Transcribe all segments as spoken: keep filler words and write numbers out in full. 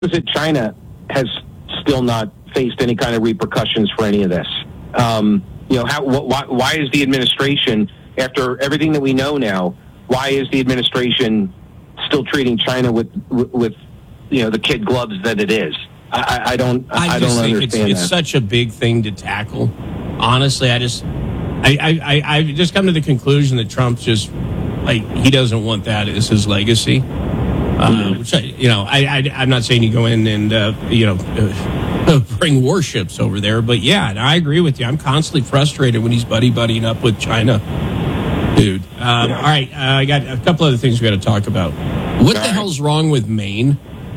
that China has still not faced any kind of repercussions for any of this? Um, you know, how, wh- why, why is the administration, after everything that we know now, why is the administration still treating China with, with, with you know, the kid gloves that it is? I, I don't, I, I, I just don't think understand it's, that. it's such a big thing to tackle. Honestly, I just, I, I, I, I've just come to the conclusion that Trump's just, like, he doesn't want that as his legacy. Uh, mm-hmm. Which I, you know, I, I, I'm not saying you go in and, uh, you know, uh, bring warships over there, but yeah, and I agree with you. I'm constantly frustrated when he's buddy-buddying up with China. Dude. Um, yeah. All right, uh, I got a couple other things we got to talk about. What all the right. hell's wrong with Maine?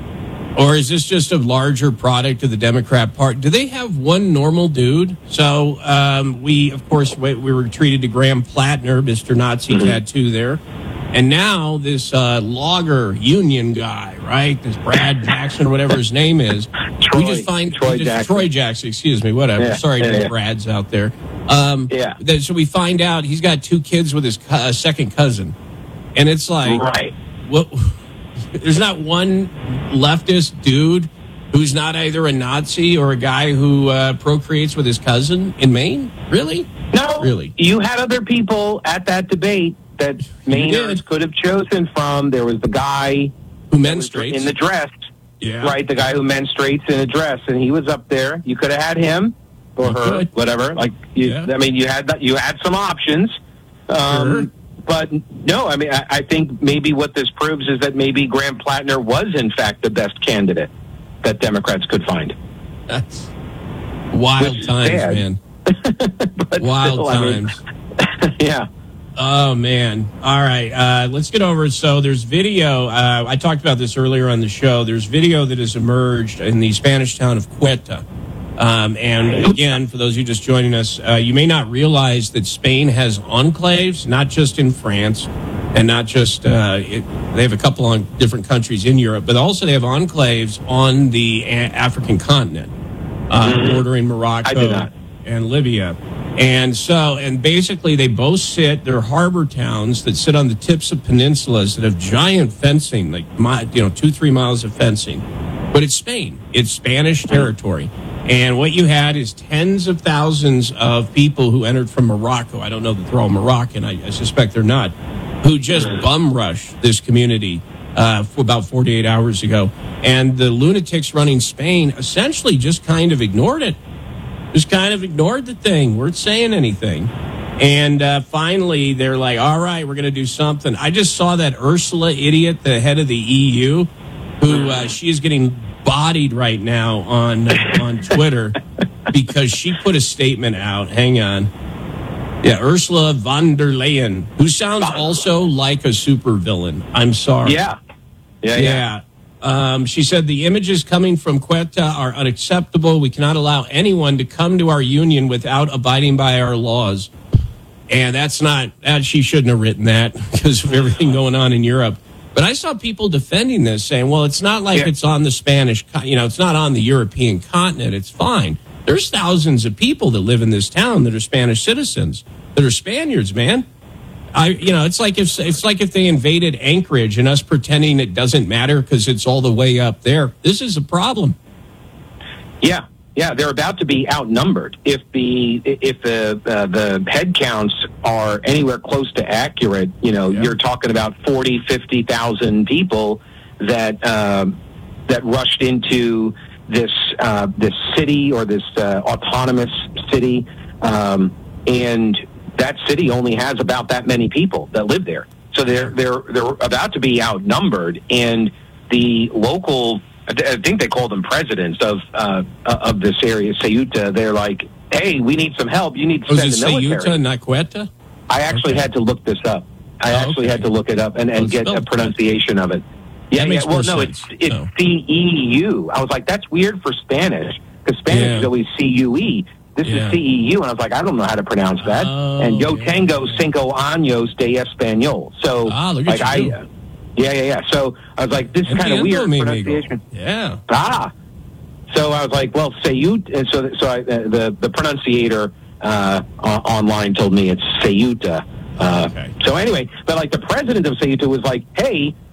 Or is this just a larger product of the Democrat Party? Do they have one normal dude? So um, we, of course, we, we were treated to Graham Plattner, Mister Nazi mm-hmm. tattoo there. And now this uh, logger union guy, right? This Brad Jackson or whatever his name is. Troy, we just find Troy just, Jackson. Troy Jackson, excuse me, whatever. Yeah, Sorry yeah, to the yeah. Brads out there. Um, yeah. Then, so we find out he's got two kids with his co- uh, second cousin. And it's like, right. what? There's not one leftist dude who's not either a Nazi or a guy who uh, procreates with his cousin in Maine? Really? No. Really? You had other people at that debate that Mainers could have chosen from. There was the guy who menstruates in the dress, yeah. right? The guy who menstruates in a dress, and he was up there. You could have had him or you her, could. whatever. Like, you, yeah. I mean, you had you had some options, um, sure. but no. I mean, I, I think maybe what this proves is that maybe Graham Plattner was in fact the best candidate that Democrats could find. That's wild times, sad. man. But wild still, times. I mean, yeah. Oh, man. All right. Uh, let's get over it. So there's video. Uh, I talked about this earlier on the show. There's video that has emerged in the Spanish town of Ceuta. Um, and again, for those of you just joining us, uh, you may not realize that Spain has enclaves, not just in France and not just, uh, it, they have a couple on different countries in Europe, but also they have enclaves on the a- African continent, uh, bordering Morocco and Libya. And so, and basically they both sit, they're harbor towns that sit on the tips of peninsulas that have giant fencing, like, you know, two, three miles of fencing. But it's Spain. It's Spanish territory. And what you had is tens of thousands of people who entered from Morocco. I don't know that they're all Moroccan. I, I suspect they're not. Who just bum rushed this community uh, for about forty-eight hours ago. And the lunatics running Spain essentially just kind of ignored it. Just kind of ignored the thing. Weren't saying anything. And uh, finally, they're like, all right, we're going to do something. I just saw that Ursula idiot, the head of the E U, who uh, she is getting bodied right now on uh, on Twitter because she put a statement out. Hang on. Yeah, Ursula von der Leyen, who sounds also like a supervillain. I'm sorry. Yeah. Yeah, yeah. yeah. Um, she said, the images coming from Ceuta are unacceptable. We cannot allow anyone to come to our union without abiding by our laws. And that's not, that, she shouldn't have written that because of everything going on in Europe. But I saw people defending this, saying, well, it's not like yeah. it's on the Spanish, you know, it's not on the European continent. It's fine. There's thousands of people that live in this town that are Spanish citizens, that are Spaniards, man. I, you know, it's like if it's like if they invaded Anchorage and us pretending it doesn't matter because it's all the way up there. This is a problem. Yeah, yeah, they're about to be outnumbered. If the if the uh, the head counts are anywhere close to accurate, you know, yeah. you're talking about forty, fifty thousand people that uh, that rushed into this uh, this city or this uh, autonomous city, um, and that city only has about that many people that live there. So they're they're they're about to be outnumbered, and the local, I think they call them presidents of uh, of this area, Ceuta. They're like, hey, we need some help. You need to send the military. Ceuta, not Ceuta? I actually okay. had to look this up. I oh, actually okay. had to look it up and, and get a pronunciation of it. Yeah, yeah. Well, no, sense. it's it's no. C E U. I was like, that's weird for Spanish because Spanish yeah. is always C U E. This yeah. is C E U, and I was like, I don't know how to pronounce that. Oh, and Yo yeah, tengo yeah. cinco años de español. So, ah, look at like, you. I, uh, yeah, yeah, yeah. So I was like, this is kind of weird pronunciation. Yeah. Ah. So I was like, well, Ceuta. And so, so I, uh, the the pronunciator uh, uh, online told me it's Ceuta. Uh, okay. So anyway, but like the president of Ceuta was like, hey,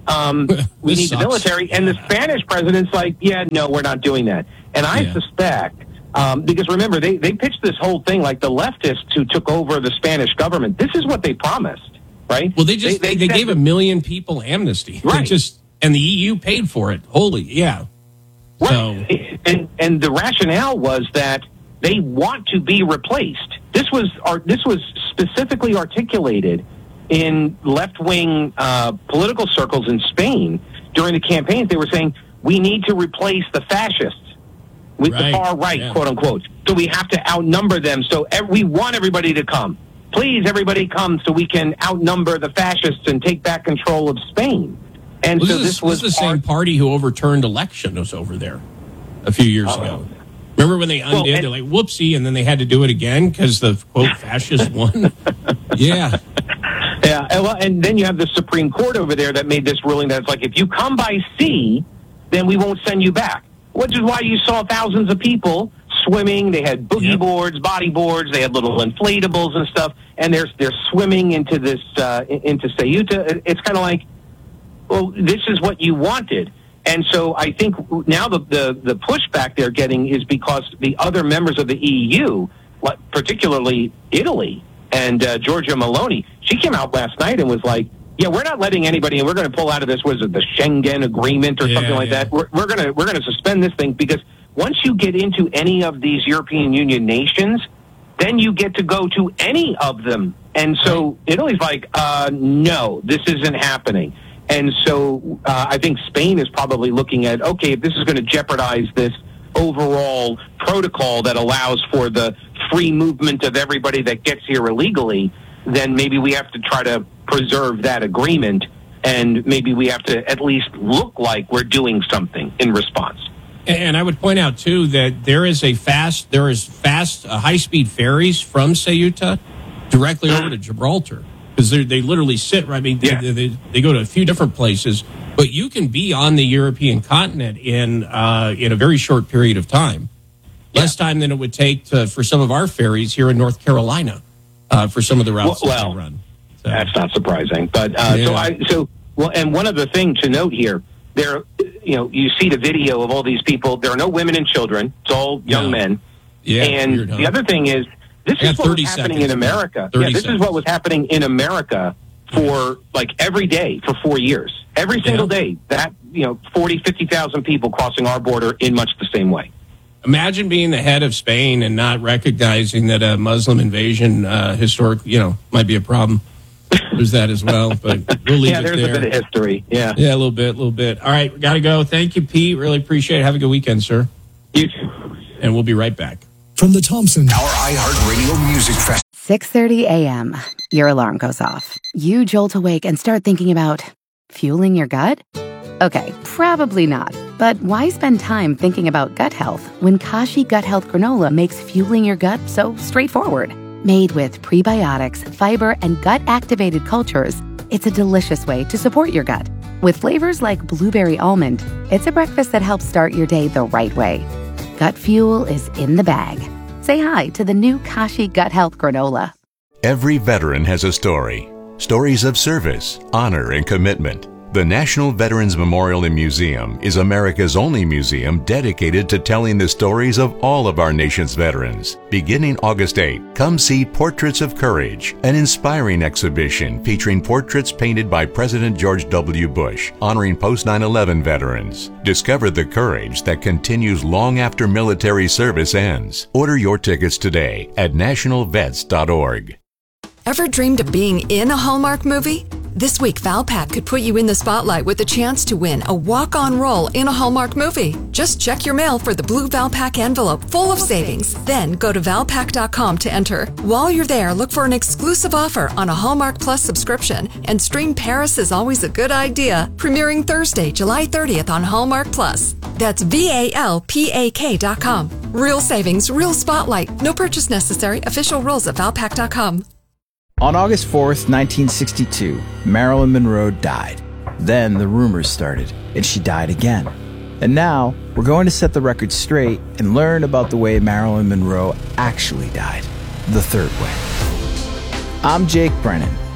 Um, we need sucks. the military. And the Spanish president's like, yeah, no, we're not doing that. And I yeah. suspect, um, because remember, they, they pitched this whole thing like the leftists who took over the Spanish government. This is what they promised, right? Well, they just they, they, they gave a million people amnesty. Right. They just, and the E U paid for it. Holy, yeah. Right. So. And, and the rationale was that they want to be replaced. This was this was specifically articulated in left-wing uh, political circles in Spain during the campaigns. They were saying, we need to replace the fascists with right. the far right, yeah. quote unquote. So we have to outnumber them. So ev- we want everybody to come. Please, everybody come so we can outnumber the fascists and take back control of Spain. And well, so this, this was this the part- same party who overturned elections over there a few years Uh-oh. ago. Remember when they undid? Well, and, they're like, whoopsie, and then they had to do it again because the, quote, fascist won? yeah. Yeah, and, well, and then you have the Supreme Court over there that made this ruling that's like, if you come by sea, then we won't send you back. Which is why you saw thousands of people swimming. They had boogie yep. boards, body boards. They had little inflatables and stuff, and they're they're swimming into this uh, into Ceuta. It's kind of like, well, this is what you wanted. And so I think now the, the, the pushback they're getting is because the other members of the E U, particularly Italy and uh, Giorgia Meloni, she came out last night and was like, yeah, we're not letting anybody, and we're going to pull out of this, was it the Schengen Agreement or yeah, something like yeah. that? We're, we're going to we're going to suspend this thing because once you get into any of these European Union nations, then you get to go to any of them. And so Italy's like, uh, no, this isn't happening. And so uh, I think Spain is probably looking at, okay, if this is going to jeopardize this overall protocol that allows for the free movement of everybody that gets here illegally, then maybe we have to try to preserve that agreement, and maybe we have to at least look like we're doing something in response. And I would point out, too, that there is a fast, there is fast, uh, high-speed ferries from Ceuta directly over to Gibraltar. Because they literally sit right. I mean, yeah. they, they, they go to a few different places, but you can be on the European continent in uh, in a very short period of time, yeah. less time than it would take to, for some of our ferries here in North Carolina uh, for some of the routes well, that well, they run. So. That's not surprising, but uh, yeah. so I so well. And one other thing to note here, there, you know, you see the video of all these people. There are no women and children; it's all young no. men. Yeah. And weird, huh? the other thing is. This is what was happening in America. Yeah, this seconds. is what was happening in America for like every day for four years. Every single yeah. day, that, you know, forty, fifty thousand people crossing our border in much the same way. Imagine being the head of Spain and not recognizing that a Muslim invasion uh, historic, you know, might be a problem. There's that as well, but we'll leave yeah, it there. Yeah, there's a bit of history. Yeah. Yeah, a little bit, a little bit. All right, we got to go. Thank you, Pete. Really appreciate it. Have a good weekend, sir. You too. And we'll be right back. From the Thompson Our iHeartRadio Music Fest. six thirty a.m. Your alarm goes off. You jolt awake and start thinking about fueling your gut? Okay, probably not. But why spend time thinking about gut health when Kashi Gut Health Granola makes fueling your gut so straightforward? Made with prebiotics, fiber, and gut-activated cultures, it's a delicious way to support your gut. With flavors like blueberry almond, it's a breakfast that helps start your day the right way. Gut fuel is in the bag. Say hi to the new Kashi Gut Health Granola. Every veteran has a story. Stories of service, honor, and commitment. The National Veterans Memorial and Museum is America's only museum dedicated to telling the stories of all of our nation's veterans. Beginning August eighth, come see Portraits of Courage, an inspiring exhibition featuring portraits painted by President George W. Bush, honoring post nine eleven veterans. Discover the courage that continues long after military service ends. Order your tickets today at national vets dot org. Ever dreamed of being in a Hallmark movie? This week, Valpak could put you in the spotlight with a chance to win a walk-on role in a Hallmark movie. Just check your mail for the blue Valpak envelope full of savings. Then go to valpak dot com to enter. While you're there, look for an exclusive offer on a Hallmark Plus subscription and stream Paris is Always a Good Idea, premiering Thursday, July thirtieth on Hallmark Plus. That's V A L P A K dot com. Real savings, real spotlight. No purchase necessary. Official rules at valpak dot com. On August fourth, nineteen sixty-two, Marilyn Monroe died. Then the rumors started, and she died again. And now, we're going to set the record straight and learn about the way Marilyn Monroe actually died, the third way. I'm Jake Brennan,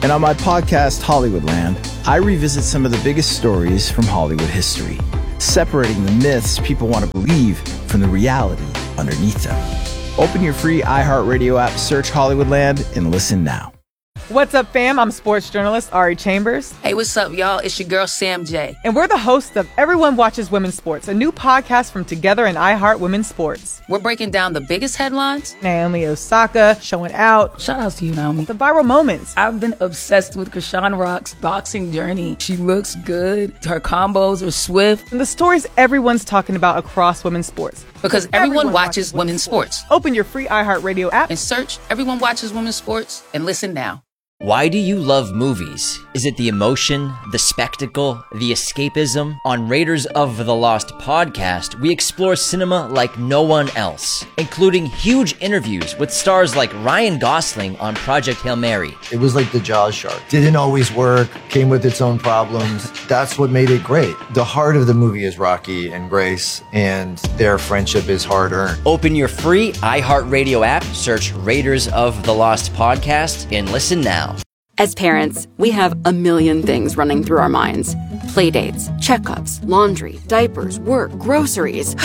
And on my podcast, Hollywoodland, I revisit some of the biggest stories from Hollywood history, separating the myths people want to believe from the reality underneath them. Open your free iHeartRadio app, search Hollywoodland, and listen now. What's up, fam? I'm sports journalist Ari Chambers. Hey, what's up, y'all? It's your girl, Sam J. And we're the hosts of Everyone Watches Women's Sports, a new podcast from Together and iHeart Women's Sports. We're breaking down the biggest headlines. Naomi Osaka showing out. Shout out to you, Naomi. The viral moments. I've been obsessed with Krishan Rock's boxing journey. She looks good. Her combos are swift. And the stories everyone's talking about across women's sports. Because everyone, everyone watches, watches women's sports. sports. Open your free iHeartRadio app and search Everyone Watches Women's Sports and listen now. Why do you love movies? Is it the emotion, the spectacle, the escapism? On Raiders of the Lost podcast, we explore cinema like no one else, including huge interviews with stars like Ryan Gosling on Project Hail Mary. It was like the Jaws shark. Didn't always work, came with its own problems. That's what made it great. The heart of the movie is Rocky and Grace, and their friendship is hard-earned. Open your free iHeartRadio app, search Raiders of the Lost podcast, and listen now. As parents, we have a million things running through our minds. Playdates, checkups, laundry, diapers, work, groceries.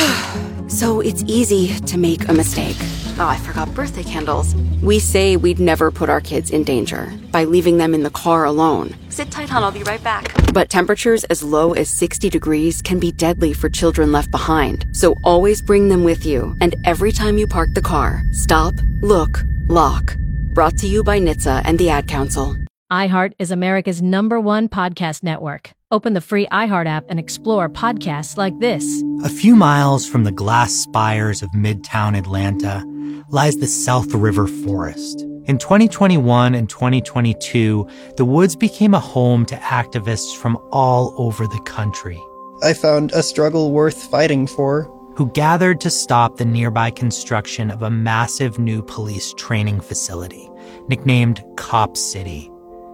So it's easy to make a mistake. Oh, I forgot birthday candles. We say we'd never put our kids in danger by leaving them in the car alone. Sit tight, hon, I'll be right back. But temperatures as low as sixty degrees can be deadly for children left behind. So always bring them with you. And every time you park the car, stop, look, lock. Brought to you by N H T S A and the Ad Council. iHeart is America's number one podcast network. Open the free iHeart app and explore podcasts like this. A few miles from the glass spires of Midtown Atlanta lies the South River Forest. In twenty twenty-one and twenty twenty-two, the woods became a home to activists from all over the country. I found a struggle worth fighting for. Who gathered to stop the nearby construction of a massive new police training facility, nicknamed Cop City.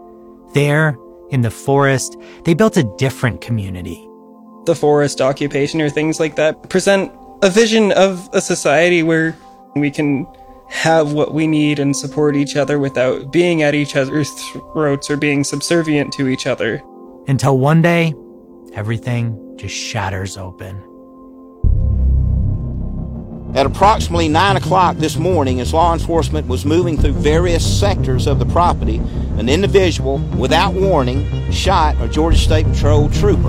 There, in the forest, they built a different community. The forest occupation or things like that present a vision of a society where we can have what we need and support each other without being at each other's throats or being subservient to each other. Until one day, everything just shatters open. At approximately nine o'clock this morning, as law enforcement was moving through various sectors of the property, an individual, without warning, shot a Georgia State Patrol trooper.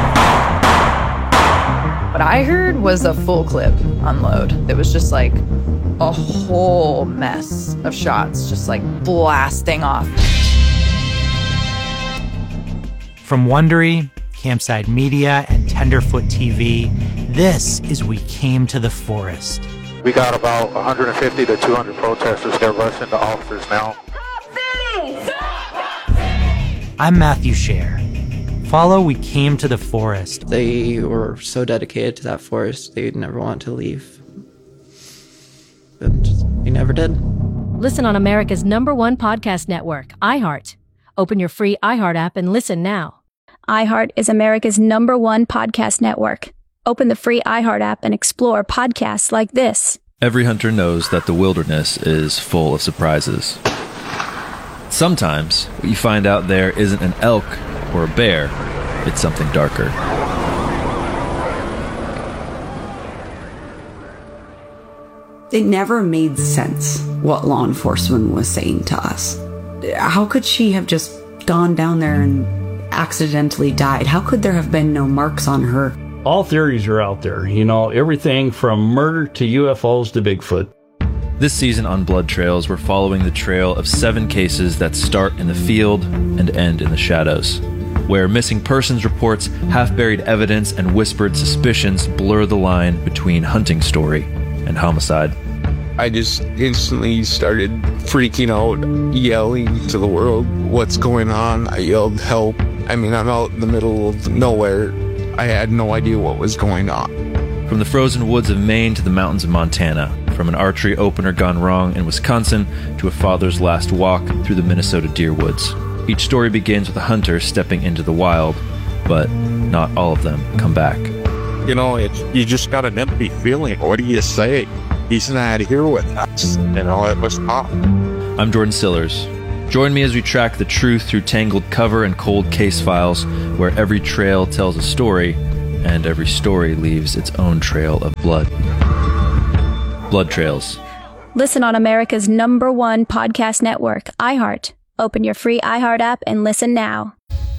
What I heard was a full clip unload. It was just like a whole mess of shots, just like blasting off. From Wondery, Campside Media, and Tenderfoot T V, this is We Came to the Forest. We got about one hundred fifty to two hundred protesters. They're rushing the officers now. I'm Matthew Scher. Follow We Came to the Forest. They were so dedicated to that forest, they'd never want to leave. And they never did. Listen on America's number one podcast network, iHeart. Open your free iHeart app and listen now. iHeart is America's number one podcast network. Open the free iHeart app and explore podcasts like this. Every hunter knows that the wilderness is full of surprises. Sometimes, what you find out there isn't an elk or a bear, it's something darker. It never made sense what law enforcement was saying to us. How could she have just gone down there and accidentally died? How could there have been no marks on her? All theories are out there, you know, everything from murder to U F Os to Bigfoot. This season on Blood Trails, we're following the trail of seven cases that start in the field and end in the shadows, where missing persons reports, half-buried evidence, and whispered suspicions blur the line between hunting story and homicide. I just instantly started freaking out, yelling to the world, "What's going on?" I yelled, "Help." I mean, I'm out in the middle of nowhere. I had no idea what was going on. From the frozen woods of Maine to the mountains of Montana, from an archery opener gone wrong in Wisconsin to a father's last walk through the Minnesota deer woods. Each story begins with a hunter stepping into the wild, but not all of them come back. You know, it's, you just got an empty feeling. What do you say? He's not here with us. You know, it was tough. I'm Jordan Sillers. Join me as we track the truth through tangled cover and cold case files, where every trail tells a story, and every story leaves its own trail of blood. Blood Trails. Listen on America's number one podcast network, iHeart. Open your free iHeart app and listen now.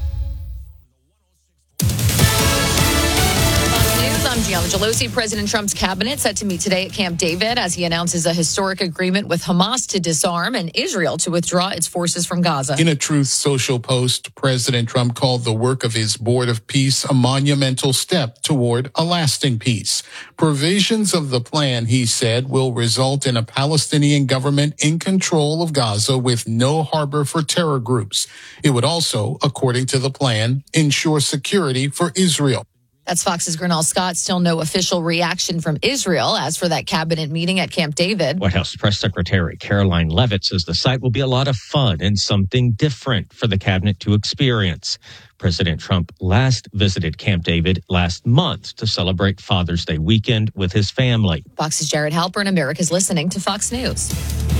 I'm Gianna Gelosi. President Trump's cabinet set to meet today at Camp David as he announces a historic agreement with Hamas to disarm and Israel to withdraw its forces from Gaza. In a Truth Social post, President Trump called the work of his Board of Peace a monumental step toward a lasting peace. Provisions of the plan, he said, will result in a Palestinian government in control of Gaza with no harbor for terror groups. It would also, according to the plan, ensure security for Israel. That's Fox's Grinnell Scott. Still no official reaction from Israel as for that cabinet meeting at Camp David. White House Press Secretary Caroline Leavitt says the site will be a lot of fun and something different for the cabinet to experience. President Trump last visited Camp David last month to celebrate Father's Day weekend with his family. Fox's Jared Halpern. America's listening to Fox News.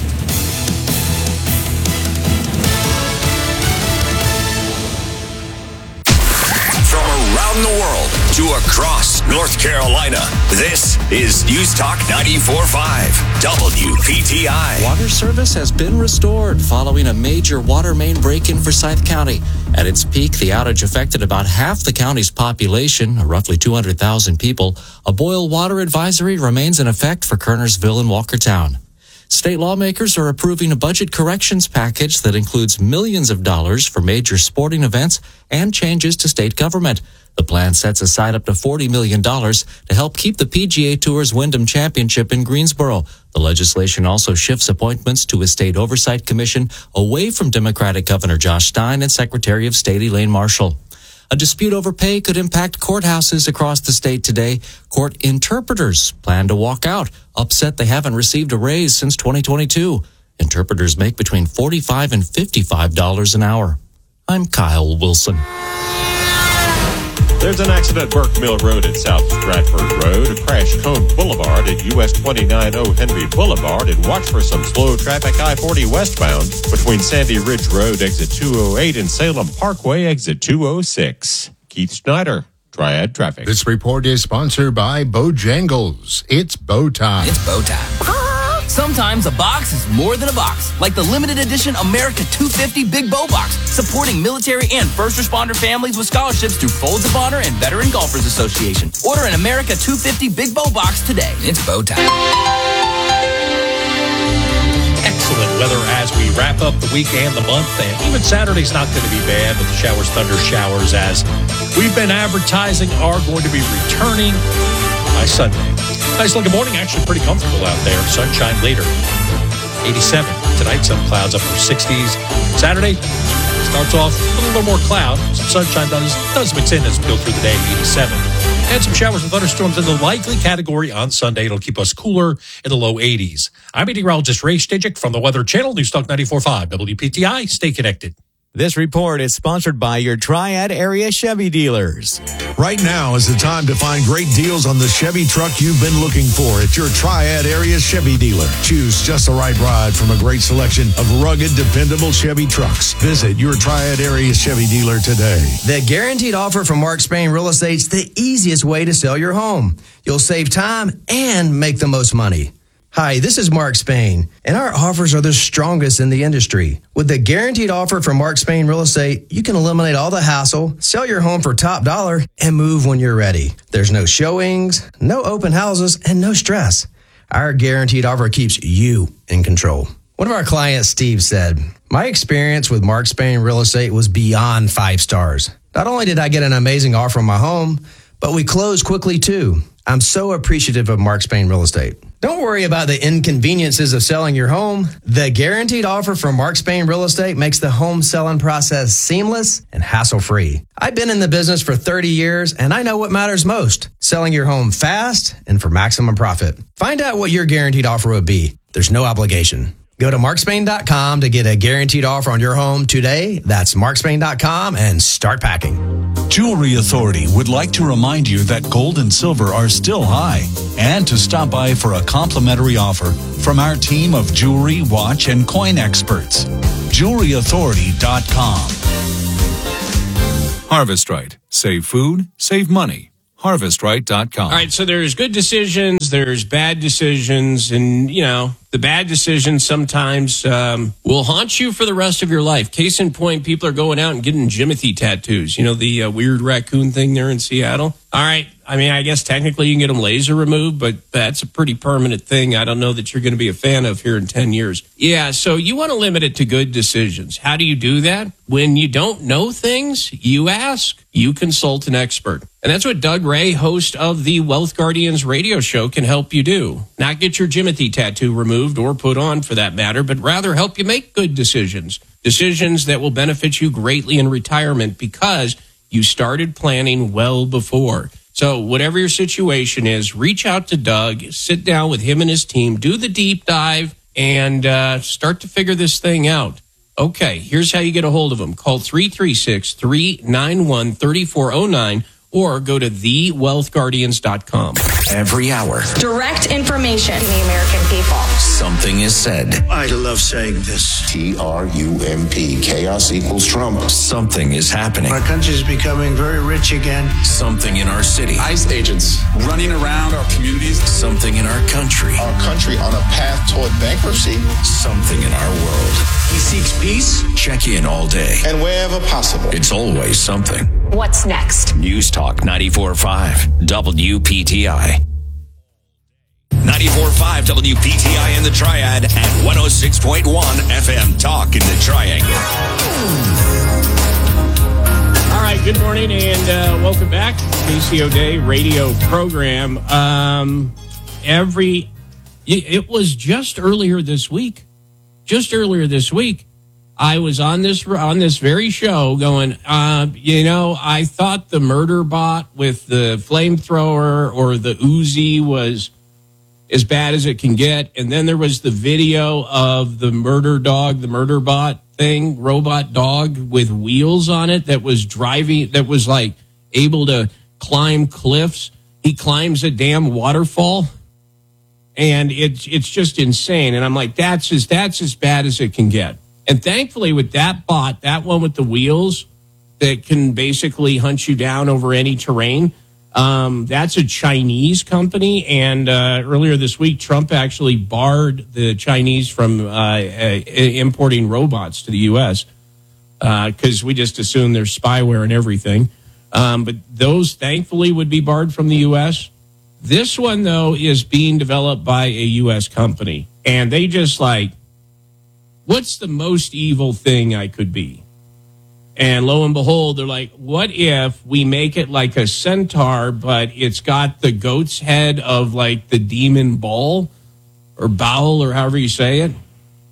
Around the world to across North Carolina, this is News Talk ninety-four point five W P T I. Water service has been restored following a major water main break in Forsyth County. At its peak, the outage affected about half the county's population, roughly two hundred thousand people. A boil water advisory remains in effect for Kernersville and Walkertown. State lawmakers are approving a budget corrections package that includes millions of dollars for major sporting events and changes to state government. The plan sets aside up to forty million dollars to help keep the P G A Tour's Wyndham Championship in Greensboro. The legislation also shifts appointments to a state oversight commission away from Democratic Governor Josh Stein and Secretary of State Elaine Marshall. A dispute over pay could impact courthouses across the state today. Court interpreters plan to walk out, upset they haven't received a raise since twenty twenty-two. Interpreters make between forty-five dollars and fifty-five dollars an hour. I'm Kyle Wilson. There's an accident at Burke Mill Road at South Stratford Road, a crash Cone Boulevard at U S twenty-nine O Henry Boulevard, and watch for some slow traffic I forty westbound between Sandy Ridge Road, exit two oh eight, and Salem Parkway, exit two oh six. Keith Schneider, Triad Traffic. This report is sponsored by Bojangles. It's bow time. It's bow time. Sometimes a box is more than a box, like the limited edition America two fifty Big Bow Box, supporting military and first responder families with scholarships through Folds of Honor and Veteran Golfers Association. Order an America two fifty Big Bow Box today. It's bow time. Excellent weather as we wrap up the week and the month, and even Saturday's not going to be bad with the showers, thunder showers, as we've been advertising are going to be returning by Sunday. Nice looking morning, actually pretty comfortable out there. Sunshine later, eighty-seven. Tonight, some clouds upper sixties. Saturday starts off with a little more cloud. Some sunshine does, does mix in as we go through the day, eighty-seven. And some showers and thunderstorms in the likely category on Sunday. It'll keep us cooler in the low eighties. I'm meteorologist Ray Stejcik from the Weather Channel, News Talk ninety-four point five W P T I. Stay connected. This report is sponsored by your Triad area Chevy dealers. Right now is the time to find great deals on the Chevy truck you've been looking for at your Triad area Chevy dealer. Choose just the right ride from a great selection of rugged, dependable Chevy trucks. Visit your Triad area Chevy dealer today. The guaranteed offer from Mark Spain Real Estate's the easiest way to sell your home. You'll save time and make the most money. Hi, this is Mark Spain, and our offers are the strongest in the industry. With the guaranteed offer from Mark Spain Real Estate, you can eliminate all the hassle, sell your home for top dollar, and move when you're ready. There's no showings, no open houses, and no stress. Our guaranteed offer keeps you in control. One of our clients, Steve, said, "My experience with Mark Spain Real Estate was beyond five stars. Not only did I get an amazing offer on my home, but we closed quickly too. I'm so appreciative of Mark Spain Real Estate." Don't worry about the inconveniences of selling your home. The guaranteed offer from Mark Spain Real Estate makes the home selling process seamless and hassle-free. I've been in the business for thirty years, and I know what matters most: selling your home fast and for maximum profit. Find out what your guaranteed offer would be. There's no obligation. Go to mark spain dot com to get a guaranteed offer on your home today. That's mark spain dot com and start packing. Jewelry Authority would like to remind you that gold and silver are still high and to stop by for a complimentary offer from our team of jewelry, watch, and coin experts. jewelry authority dot com. Harvest Right. Save food, save money. harvest right dot com. All right, so there's good decisions, there's bad decisions, and, you know, the bad decisions sometimes um, will haunt you for the rest of your life. Case in point, people are going out and getting Jimothy tattoos. You know, the uh, weird raccoon thing there in Seattle? All right, I mean, I guess technically you can get them laser removed, but that's a pretty permanent thing. I don't know that you're going to be a fan of here in ten years. Yeah, so you want to limit it to good decisions. How do you do that? When you don't know things, you ask. You consult an expert. And that's what Doug Ray, host of the Wealth Guardians radio show, can help you do. Not get your Jimothy tattoo removed or put on for that matter, but rather help you make good decisions. Decisions that will benefit you greatly in retirement because you started planning well before. So whatever your situation is, reach out to Doug, sit down with him and his team, do the deep dive, and uh, start to figure this thing out. Okay, here's how you get a hold of him. Call three three six, three nine one, three four zero nine or go to the wealth guardians dot com. Every hour, direct information to the American people. Something is said. I love saying this. T R U M P. Chaos equals Trump. Something is happening. Our country is becoming very rich again. Something in our city. ICE agents running around our communities. Something in our country. Our country on a path toward bankruptcy. Something in our world. He seeks peace. Check in all day. And wherever possible. It's always something. What's next? News Talk ninety-four point five W P T I. ninety-four point five W P T I in the Triad and one oh six point one F M Talk in the Triangle. All right, good morning and uh, welcome back to the K C O Day radio program. Um, every it was just earlier this week, just earlier this week, I was on this on this very show going, uh, you know, I thought the murder bot with the flamethrower or the Uzi was as bad as it can get. And then there was the video of the murder dog, the murder bot thing, robot dog with wheels on it that was driving, that was like able to climb cliffs. He climbs a damn waterfall. And it's it's just insane. And I'm like, that's as, that's as bad as it can get. And thankfully with that bot, that one with the wheels that can basically hunt you down over any terrain, um, that's a Chinese company. And uh, earlier this week, Trump actually barred the Chinese from uh, uh, importing robots to the U S because uh, we just assume there's spyware and everything. Um, but those, thankfully, would be barred from the U S This one, though, is being developed by a U S company. And they just like, what's the most evil thing I could be? And lo and behold, they're like, what if we make it like a centaur, but it's got the goat's head of like the demon ball or bowel or however you say it?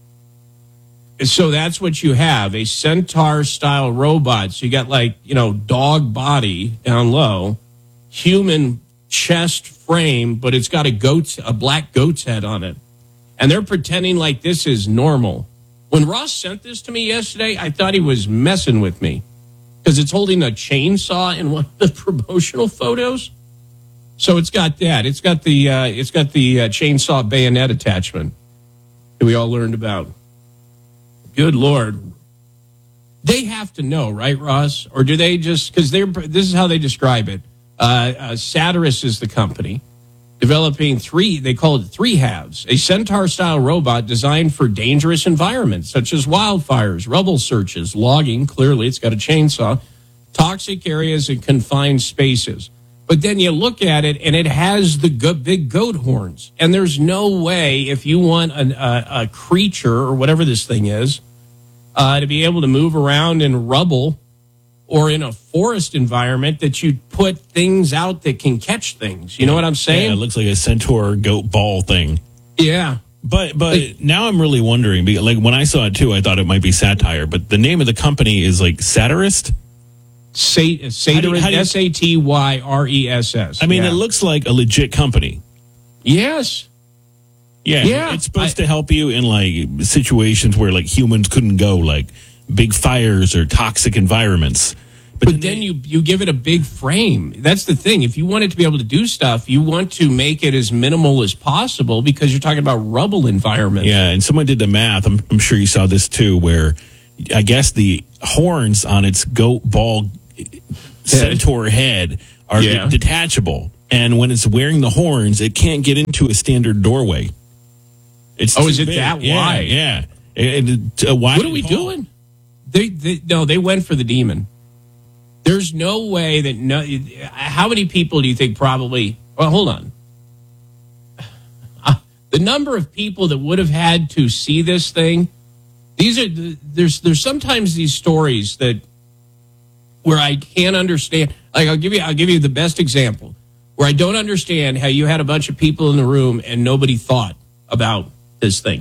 So that's what you have, a centaur-style robot. So you got like, you know, dog body down low, human chest frame, but it's got a goat's, a black goat's head on it. And they're pretending like this is normal. When Ross sent this to me yesterday, I thought he was messing with me because it's holding a chainsaw in one of the promotional photos. So it's got that. It's got the uh, it's got the uh, chainsaw bayonet attachment that we all learned about. Good Lord. They have to know, right, Ross? Or do they just, because they're, this is how they describe it. Uh, uh, Satirus is the company. Developing three, they call it three halves, a centaur-style robot designed for dangerous environments such as wildfires, rubble searches, logging, clearly it's got a chainsaw, toxic areas and confined spaces. But then you look at it and it has the go- big goat horns. And there's no way if you want an, a, a creature or whatever this thing is uh, to be able to move around in rubble or in a forest environment that you put things out that can catch things. You know what I'm saying? Yeah, it looks like a centaur goat ball thing. Yeah. But but like, now I'm really wondering, because like when I saw it too, I thought it might be satire, but the name of the company is like Satirist? Sat- Satirist, S A T Y R E S S. I mean, yeah. It looks like a legit company. Yes. Yeah, Yeah, it's supposed I, to help you in like situations where like humans couldn't go, like big fires or toxic environments. But, but then, then they, you you give it a big frame. That's the thing. If you want it to be able to do stuff, you want to make it as minimal as possible because you're talking about rubble environments. Yeah, and someone did the math. I'm, I'm sure you saw this too, where I guess the horns on its goat ball centaur head are yeah. detachable, and when it's wearing the horns, it can't get into a standard doorway. It's oh, is it big. that yeah, wide? Yeah. It, it, uh, what are we ball. doing? They, they no, they went for the demon. There's no way that no. How many people do you think probably? Well, hold on. Uh, the number of people that would have had to see this thing. These are there's there's sometimes these stories that where I can't understand. Like I'll give you I'll give you the best example where I don't understand how you had a bunch of people in the room and nobody thought about this thing.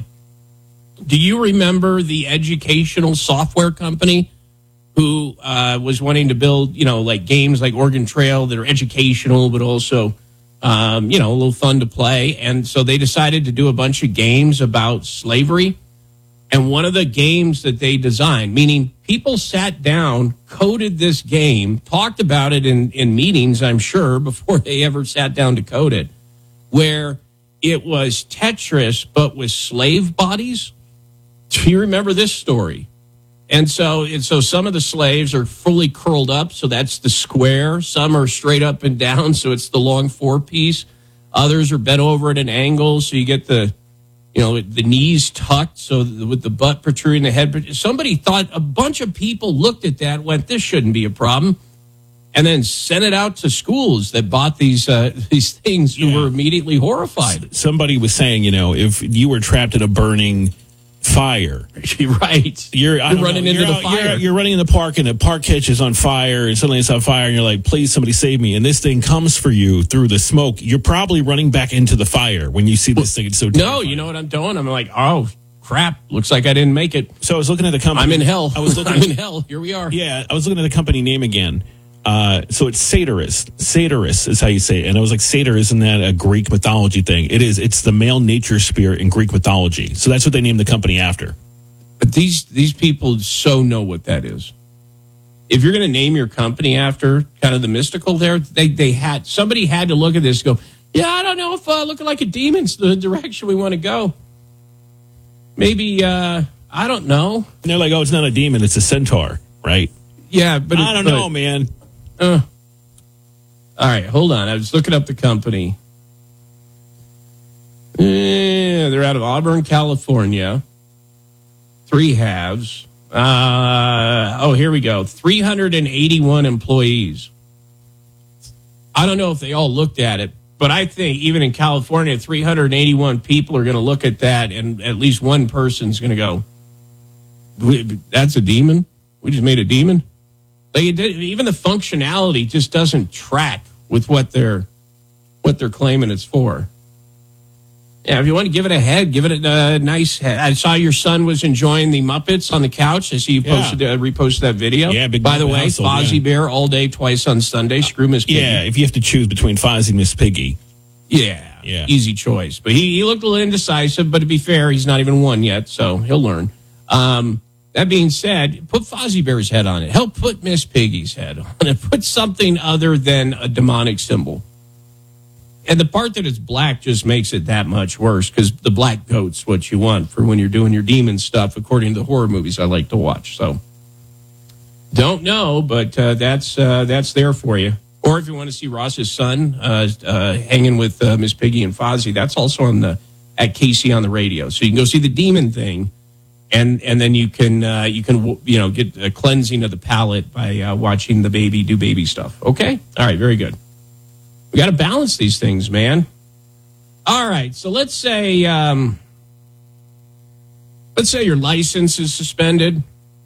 Do you remember the educational software company who uh, was wanting to build, you know, like games like Oregon Trail that are educational, but also, um, you know, a little fun to play? And so they decided to do a bunch of games about slavery. And one of the games that they designed, meaning people sat down, coded this game, talked about it in, in meetings, I'm sure, before they ever sat down to code it, where it was Tetris, but with slave bodies. Do you remember this story? And so, and so some of the slaves are fully curled up, so that's the square. Some are straight up and down, so it's the long four piece. Others are bent over at an angle, so you get the, you know, the knees tucked, so with the butt protruding, the head. Somebody thought, a bunch of people looked at that, went, this shouldn't be a problem, and then sent it out to schools that bought these uh, these things who yeah. were immediately horrified. Somebody was saying, you know, if you were trapped in a burning fire, right? You're, you're running know, into you're the out, fire. You're, you're running in the park, and the park catches on fire, and suddenly it's on fire, and you're like, "Please, somebody save me!" And this thing comes for you through the smoke. You're probably running back into the fire when you see this thing. It's so terrifying. No, you know what I'm doing? I'm like, oh crap! Looks like I didn't make it. So I was looking at the company. I'm in hell. I was looking I'm at, in hell. Here we are. Yeah, I was looking at the company name again. Uh, so it's Satyris. Satyris is how you say it. And I was like, Satyr, isn't that a Greek mythology thing? It is. It's the male nature spirit in Greek mythology. So that's what they named the company after. But these these people so know what that is. If you're going to name your company after kind of the mystical there, they they had somebody had to look at this and go, yeah, I don't know if uh, looking like a demon's the direction we want to go. Maybe, uh, I don't know. And they're like, oh, it's not a demon, it's a centaur, right? Yeah, but I don't but, know, man. Uh, all right, hold on. I was looking up the company. Yeah, they're out of Auburn, California. Three halves. Uh, oh, here we go. three hundred eighty-one employees. I don't know if they all looked at it, but I think even in California, three hundred eighty-one people are going to look at that, and at least one person's going to go, that's a demon? We just made a demon? Like it did, even the functionality just doesn't track with what they're what they're claiming it's for. Yeah, if you want to give it a head, give it a nice head. I saw your son was enjoying the Muppets on the couch. I see you posted, yeah. uh, reposted that video. Yeah, big By the Muppet way, household, Fozzie yeah. Bear all day, twice on Sunday. Screw Miss Piggy. Yeah, if you have to choose between Fozzie and Miss Piggy. Yeah, yeah, easy choice. But he, he looked a little indecisive, but to be fair, he's not even one yet, so he'll learn. Um, that being said, put Fozzie Bear's head on it. Help put Miss Piggy's head on it. Put something other than a demonic symbol. And the part that it's black just makes it that much worse because the black goat's what you want for when you're doing your demon stuff, according to the horror movies I like to watch. So, don't know, but uh, that's uh, that's there for you. Or if you want to see Ross's son uh, uh, hanging with uh, Miss Piggy and Fozzie, that's also on the at Casey on the radio. So you can go see the demon thing, and and then you can uh, you can you know get a cleansing of the palate by uh, watching the baby do baby stuff. Okay, all right, very good. We got to balance these things, man. All right, so let's say um, let's say your license is suspended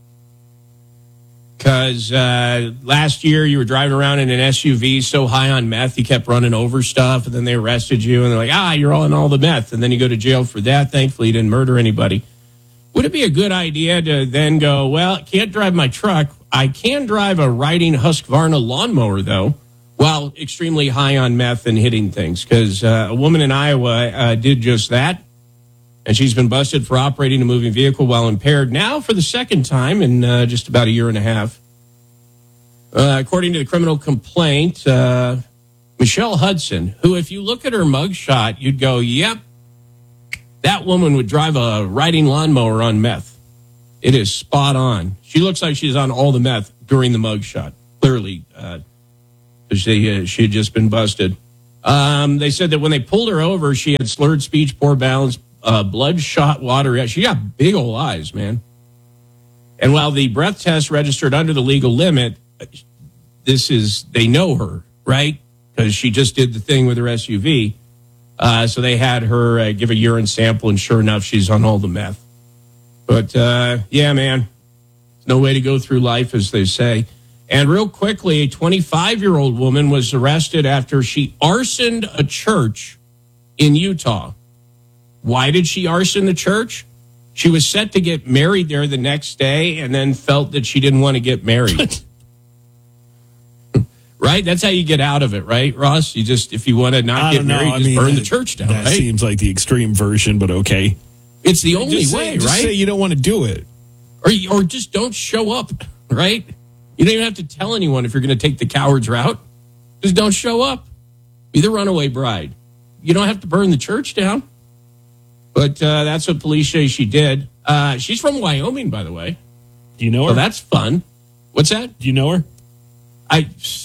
because uh, last year you were driving around in an S U V so high on meth you kept running over stuff, and then they arrested you, and they're like, ah, you're on all the meth, and then you go to jail for that. Thankfully, you didn't murder anybody. Would it be a good idea to then go, well, I can't drive my truck. I can drive a riding Husqvarna lawnmower, though, while extremely high on meth and hitting things, because uh, a woman in Iowa uh, did just that. And she's been busted for operating a moving vehicle while impaired, now for the second time in uh, just about a year and a half. Uh, according to the criminal complaint, uh, Michelle Hudson, who, if you look at her mugshot, you'd go, yep, that woman would drive a riding lawnmower on meth. It is spot on. She looks like she's on all the meth during the mugshot, clearly, because uh, she, uh, she had just been busted. Um, they said that when they pulled her over, she had slurred speech, poor balance, uh, bloodshot water. She got big old eyes, man. And while the breath test registered under the legal limit, this is, they know her, right? Because she just did the thing with her S U V. Uh, so they had her uh, give a urine sample, and sure enough, she's on all the meth. But, uh, yeah, man, no way to go through life, as they say. And real quickly, a twenty-five-year-old woman was arrested after she arsoned a church in Utah. Why did she arson the church? She was set to get married there the next day and then felt that she didn't want to get married. Right? That's how you get out of it, right, Ross? You just, if you want to not I get married, know. just I mean, burn the that, church down, that right? seems like the extreme version, but okay. It's the only just way, say, just right? say you don't want to do it. Or, or just don't show up, right? You don't even have to tell anyone if you're going to take the coward's route. Just don't show up. Be the runaway bride. You don't have to burn the church down. But uh, that's what police say she did. Uh, she's from Wyoming, by the way. Do you know her? So that's fun. What's that? Do you know her? I...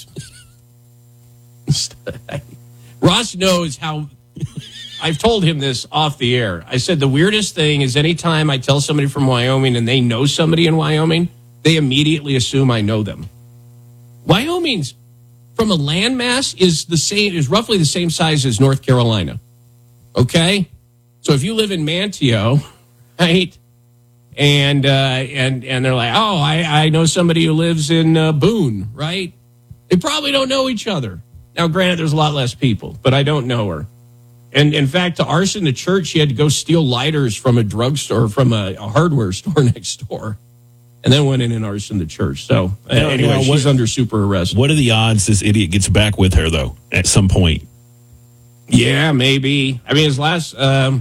Ross knows how... I've told him this off the air. I said the weirdest thing is anytime I tell somebody from Wyoming and they know somebody in Wyoming, they immediately assume I know them. Wyoming's, from a landmass, is the same, is roughly the same size as North Carolina. Okay? So if you live in Manteo, right, and uh, and and they're like, oh, I, I know somebody who lives in uh, Boone, right? They probably don't know each other. Now, granted, there's a lot less people, but I don't know her. And in fact, to arson the church, she had to go steal lighters from a drugstore, from a, a hardware store next door, and then went in and arsoned the church. So uh, Now, anyway, now, she's what- under super arrest. What are the odds this idiot gets back with her, though, at some point? Yeah, maybe. I mean, his last... Um,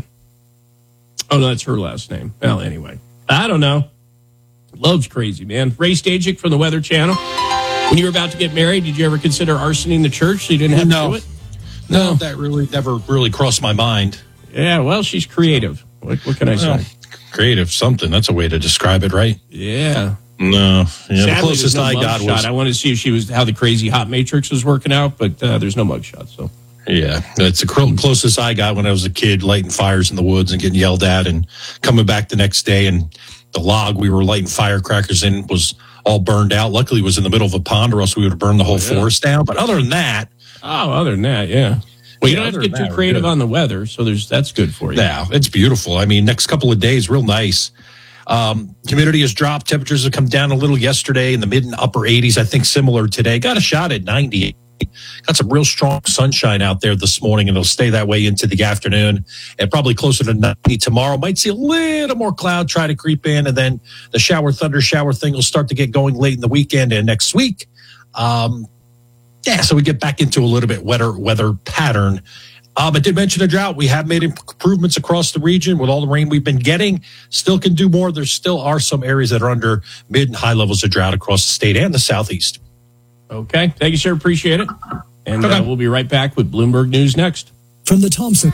oh, no, that's her last name. Well, anyway. I don't know. Love's crazy, man. Ray Stajic from the Weather Channel. When you were about to get married, did you ever consider arsoning the church so you didn't have No. to do it? No, that really never really crossed my mind. Yeah, well, she's creative. What, what can I say? Well, creative something. That's a way to describe it, right? Yeah. No. Yeah, Sadly, the closest there's no I mug got shot. was... I wanted to see if she was how the crazy hot matrix was working out, but uh, there's no mugshot. So Yeah, that's the cl- closest I got when I was a kid, lighting fires in the woods and getting yelled at, and coming back the next day, and the log we were lighting firecrackers in was all burned out. Luckily, it was in the middle of a pond, or else we would have burned the whole Oh, yeah. forest down. But other than that, oh, other than that, yeah. Well, you Yeah, don't have to other get than too that, we're creative good. on the weather, so there's that's good for you. yeah, it's beautiful. I mean, next couple of days, real nice. Um, humidity has dropped. Temperatures have come down a little yesterday in the mid and upper eighties. I think similar today. Got a shot at ninety. Got some real strong sunshine out there this morning, and it'll stay that way into the afternoon, and probably closer to ninety tomorrow. Might see a little more cloud try to creep in, and then the shower, thunder shower thing will start to get going late in the weekend and next week. Um, yeah, so we get back into a little bit wetter weather pattern. Um, I did mention a drought. We have made improvements across the region with all the rain we've been getting. Still can do more. There still are some areas that are under mid and high levels of drought across the state and the southeast. Okay. Thank you, sir. Appreciate it. And Okay. uh, we'll be right back with Bloomberg News next. From the Thompson.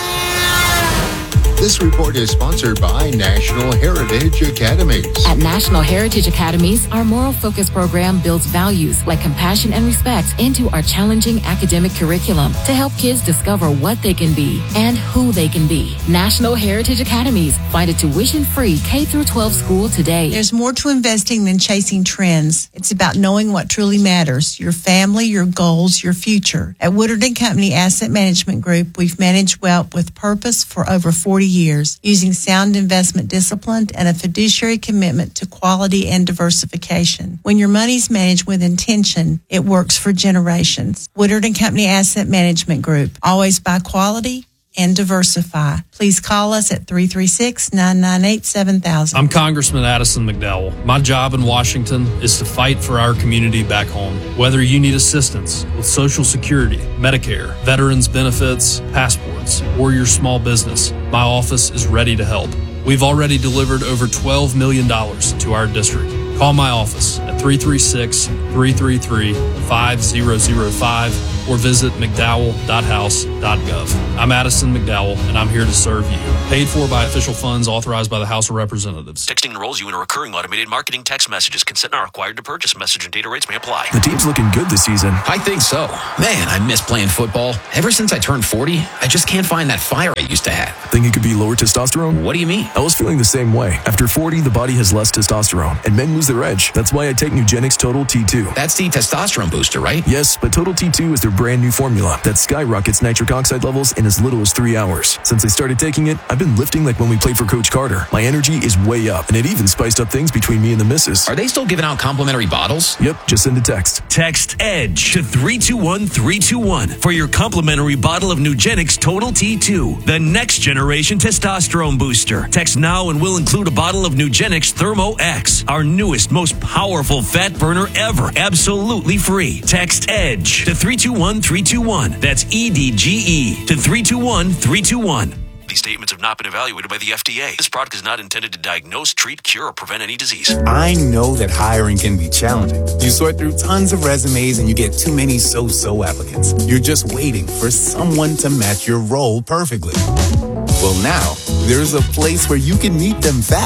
This report is sponsored by National Heritage Academies. At National Heritage Academies, our moral focus program builds values like compassion and respect into our challenging academic curriculum to help kids discover what they can be and who they can be. National Heritage Academies. Find a tuition-free K through twelve school today. There's more to investing than chasing trends. It's about knowing what truly matters, your family, your goals, your future. At Woodard and Company Asset Management Group, we've managed wealth with purpose for over forty years, using sound investment discipline and a fiduciary commitment to quality and diversification. When your money's managed with intention, it works for generations. Woodard and Company Asset Management Group, always buy quality and diversify. Please call us at three three six, nine nine eight, seven thousand. I'm Congressman Addison McDowell. My job in Washington is to fight for our community back home. Whether you need assistance with Social Security, Medicare, veterans benefits, passports, or your small business, my office is ready to help. We've already delivered over twelve million dollars to our district. Call my office at three three six, three three three, five zero zero five or visit mcdowell dot house dot gov. I'm Addison McDowell, and I'm here to serve you. Paid for by official funds authorized by the House of Representatives. Texting enrolls you in a recurring automated marketing text messages. Consent not required to purchase. Message and data rates may apply. The team's looking good this season. I think so. Man, I miss playing football. Ever since I turned forty, I just can't find that fire I used to have. Think it could be lower testosterone? What do you mean? I was feeling the same way. After forty, the body has less testosterone, and men lose their edge. That's why I take Nugenix Total T two. That's the testosterone booster, right? Yes, but Total T two is their brand new formula that skyrockets nitric oxide levels in as little as three hours. Since I started taking it, I've been lifting like when we played for Coach Carter. My energy is way up, and it even spiced up things between me and the missus. Are they still giving out complimentary bottles? Yep, just send a text. Text EDGE to three two one three two one for your complimentary bottle of Nugenix Total T two, the next generation testosterone booster. Text now and we'll include a bottle of Nugenix Thermo X, our newest, most powerful fat burner ever, absolutely free. Text EDGE to three two one three two one. That's E D G E to three two one three two one. These statements have not been evaluated by the F D A. This product is not intended to diagnose, treat, cure, or prevent any disease. I know that hiring can be challenging. You sort through tons of resumes and you get too many so-so applicants. You're just waiting for someone to match your role perfectly. Well, now, there's a place where you can meet them fast.